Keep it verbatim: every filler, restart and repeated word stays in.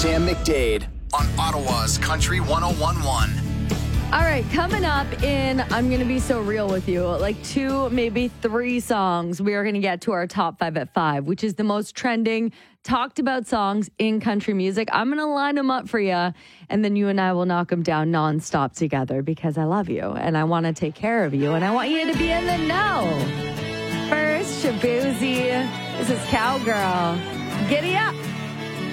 Sam McDade on Ottawa's Country one oh one point one. All right, coming up in I'm going to be so real with you, like two, maybe three songs, we are going to get to our top five at five, which is the most trending, talked about songs in country music. I'm going to line them up for you, and then you and I will knock them down nonstop together because I love you, and I want to take care of you, and I want you to be in the know. First, Shabuzi. This is Cowgirl. Giddy up.